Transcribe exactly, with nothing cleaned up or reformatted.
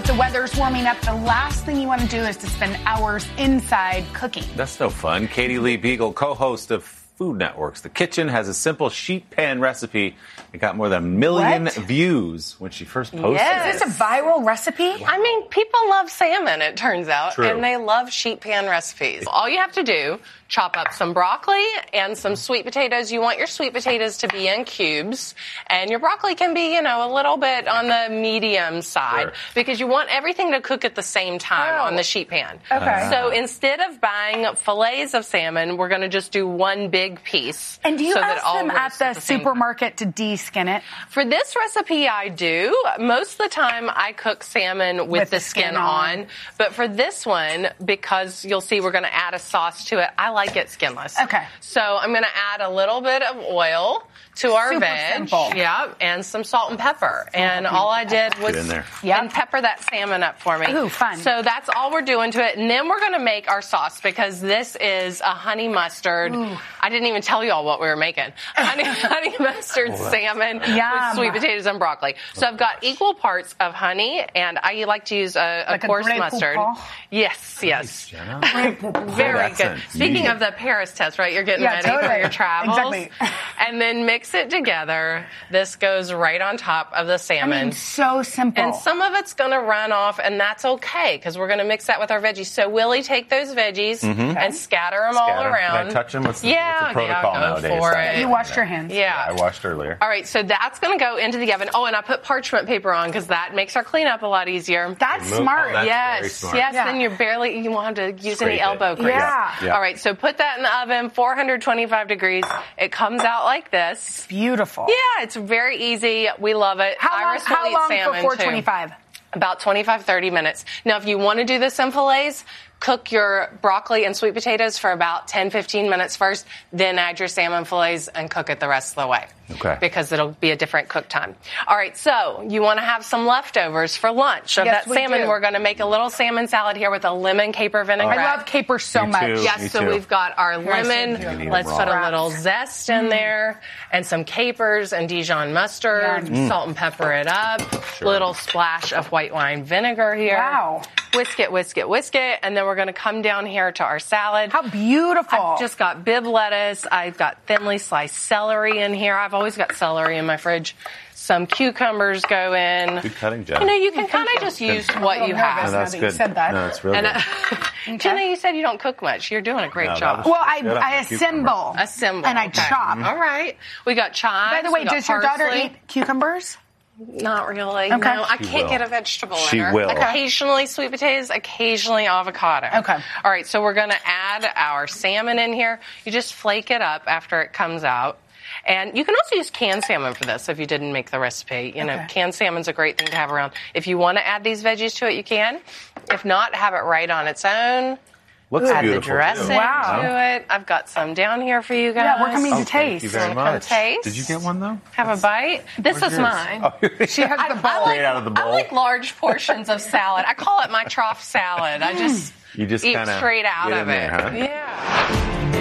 the weather's warming up, the last thing you want to do is to spend hours inside cooking. That's no fun. Katie Lee Beagle, co-host of Food Network's The Kitchen, has a simple sheet pan recipe. It got more than a million What? views when she first posted Yes. Is this a viral recipe? I mean, people love salmon, it turns out, True. and they love sheet pan recipes. All you have to do, chop up some broccoli and some sweet potatoes. You want your sweet potatoes to be in cubes, and your broccoli can be, you know, a little bit on the medium side Sure. because you want everything to cook at the same time Oh. on the sheet pan. Okay. So instead of buying fillets of salmon, we're going to just do one big piece. And do you so that ask all them at roast the, the same time. supermarket to de-skin it? For this recipe, I do. Most of the time, I cook salmon with, With the, the skin, skin on. on. But for this one, because you'll see we're going to add a sauce to it, I like it skinless. Okay. So I'm going to add a little bit of oil to our Super veg. simple. Yeah, and some salt and pepper. And all I did was Get in there. Yep. and pepper that salmon up for me. Ooh, fun. So that's all we're doing to it. And then we're going to make our sauce because this is a honey mustard. I didn't even tell you all what we were making. Honey, honey mustard salmon Yum. with sweet potatoes and broccoli. So I've got equal parts of honey, and I like to use a, a Like a coarse Grey mustard. Poupon? Yes, yes. Jenna. Very Good good. accent. Speaking Yeah. of the Paris test, right? You're getting Yeah, ready for totally. your travels. Exactly. And then mix it together. This goes right on top of the I salmon. mean, so simple. And some of it's going to run off, and that's okay because we're going to mix that with our veggies. So, Willie, take those veggies and scatter them all Scatter. around. Can I touch them? What's the, Yeah, what's the protocol yeah, go nowadays? for I- it. You washed your hands. Yeah. I washed earlier. All right, so that's going to go into the oven. Oh, and I put parchment paper on because that makes our cleanup a lot easier. That's Remove- smart. oh, that's yes, very smart. yes. Yeah. Then you're barely you won't have to use Scrape any it. elbow grease. Yeah. Yeah. All right, so put that in the oven, four hundred twenty-five degrees. It comes out like this. Beautiful. Yeah, it's very easy. We love it. How long, Iris will how eat long salmon for four too. twenty-five? About twenty-five, thirty minutes. Now, if you want to do this in fillets, cook your broccoli and sweet potatoes for about ten, fifteen minutes first, then add your salmon fillets and cook it the rest of the way. Okay. Because it'll be a different cook time. All right, so you want to have some leftovers for lunch of Yes, that we salmon. do. We're going to make a little salmon salad here with a lemon caper vinaigrette. I love capers so Me much. too. Yes, Me so too. we've got our I lemon. said you need Let's them put raw. a little zest in there and some capers and Dijon mustard. Yum. Salt and pepper it up. Sure. Little splash of white wine vinegar here. Wow. Whisk it, whisk it, whisk it. And then we're going to come down here to our salad. How beautiful. I've just got bib lettuce. I've got thinly sliced celery in here. I've always got celery in my fridge. Some cucumbers go in. Good cutting, Jenna. You know, you can kind of just use what you nervous No, have. that's now that you good. said that. No, it's really And good. uh, Jenna, you said you don't cook much. You're doing a great No, that job. was- well, I, Good on I the cucumber. assemble. Assemble. And I okay. chop. All right. We got chives. By the way, we got does your daughter parsley. eat cucumbers? Not really. Okay. No, I She can't will. get a vegetable She in her. will. Occasionally sweet potatoes, occasionally avocado. Okay. All right, so we're going to add our salmon in here. You just flake it up after it comes out. And you can also use canned salmon for this if you didn't make the recipe. You know, Okay. canned salmon's a great thing to have around. If you want to add these veggies to it, you can. If not, have it right on its own. Looks Add the beautiful, dressing too. Wow. to it. I've got some down here for you guys. Yeah, we're coming to Oh, thank taste. you very Wanna come much. taste? Did you get one, though? Have a bite. This Where's is yours? mine. Oh, She has the bowl. Straight out of the I bowl. like large portions of salad. I call it my trough salad. I just You just eat kinda straight out get of in it. there, huh? Yeah.